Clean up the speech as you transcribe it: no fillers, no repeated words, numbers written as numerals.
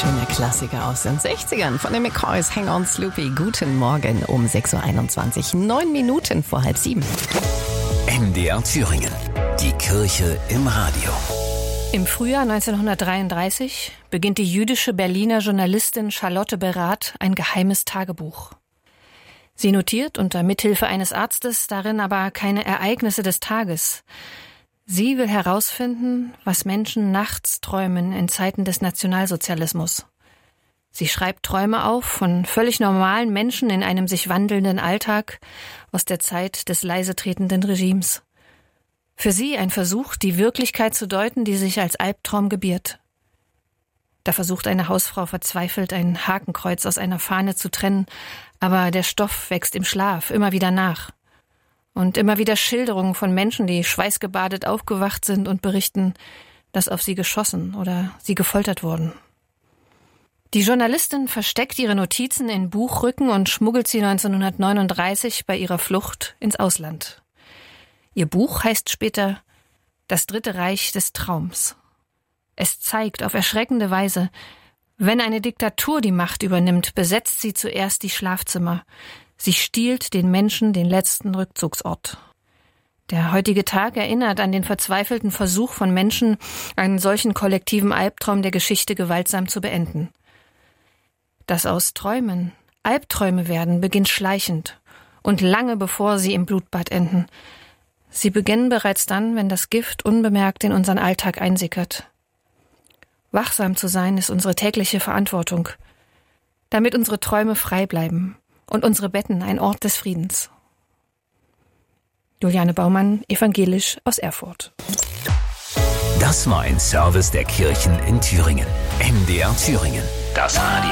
schöner Klassiker aus den 60ern von den McCoys, Hang on Sloopy. Guten Morgen um 6.21 Uhr, 9 Minuten vor 6:30. MDR Thüringen, die Kirche im Radio. Im Frühjahr 1933 beginnt die jüdische Berliner Journalistin Charlotte Berath ein geheimes Tagebuch. Sie notiert unter Mithilfe eines Arztes darin aber keine Ereignisse des Tages. Sie will herausfinden, was Menschen nachts träumen in Zeiten des Nationalsozialismus. Sie schreibt Träume auf von völlig normalen Menschen in einem sich wandelnden Alltag aus der Zeit des leise tretenden Regimes. Für sie ein Versuch, die Wirklichkeit zu deuten, die sich als Albtraum gebiert. Da versucht eine Hausfrau verzweifelt, ein Hakenkreuz aus einer Fahne zu trennen, aber der Stoff wächst im Schlaf immer wieder nach. Und immer wieder Schilderungen von Menschen, die schweißgebadet aufgewacht sind und berichten, dass auf sie geschossen oder sie gefoltert wurden. Die Journalistin versteckt ihre Notizen in Buchrücken und schmuggelt sie 1939 bei ihrer Flucht ins Ausland. Ihr Buch heißt später »Das Dritte Reich des Traums«. Es zeigt auf erschreckende Weise, wenn eine Diktatur die Macht übernimmt, besetzt sie zuerst die Schlafzimmer. Sie stiehlt den Menschen den letzten Rückzugsort. Der heutige Tag erinnert an den verzweifelten Versuch von Menschen, einen solchen kollektiven Albtraum der Geschichte gewaltsam zu beenden. Dass aus Träumen Albträume werden, beginnt schleichend und lange bevor sie im Blutbad enden. Sie beginnen bereits dann, wenn das Gift unbemerkt in unseren Alltag einsickert. Wachsam zu sein ist unsere tägliche Verantwortung, damit unsere Träume frei bleiben und unsere Betten ein Ort des Friedens. Juliane Baumann, evangelisch aus Erfurt. Das war ein Service der Kirchen in Thüringen. MDR Thüringen, das Radio.